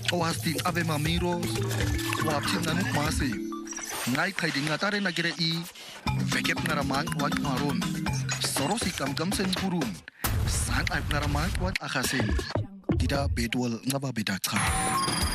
Oasting abe mamiros, wapchin nanuk masi. Ngai kai di ngatare nagere I, veket ngaramang wan maron. Sorosi kam sen purun. Sang aib ngaramang wan akasin. Tidak bedwal ngaba bedak